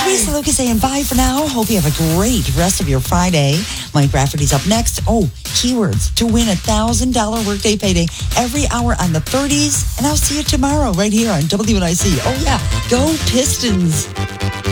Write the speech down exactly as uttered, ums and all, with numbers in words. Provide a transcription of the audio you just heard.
Teresa Lucas saying bye for now. Hope you have a great rest of your Friday. Mike Rafferty's up next. Oh, keywords to win a one thousand dollars workday payday every hour on the thirties. And I'll see you tomorrow right here on W N I C. Oh, yeah. Go Pistons.